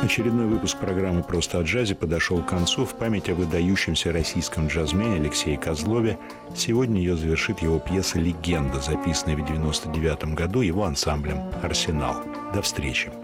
Очередной выпуск программы «Просто о джазе» подошел к концу. В память о выдающемся российском джазмене Алексее Козлове сегодня ее завершит его пьеса «Легенда», записанная в 1999 году его ансамблем «Арсенал». До встречи.